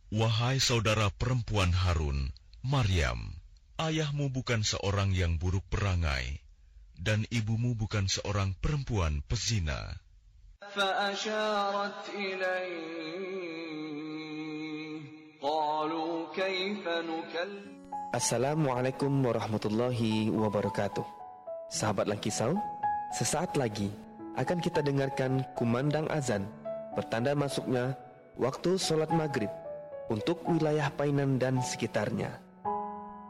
Wahai saudara perempuan Harun, Maryam, ayahmu bukan seorang yang buruk perangai, dan ibumu bukan seorang perempuan pezina. فأشارت إليه قالوا كيف نكلم. Assalamualaikum warahmatullahi wabarakatuh. Sahabat Langkisau, sesaat lagi akan kita dengarkan kumandang azan bertanda masuknya waktu sholat maghrib untuk wilayah Painan dan sekitarnya.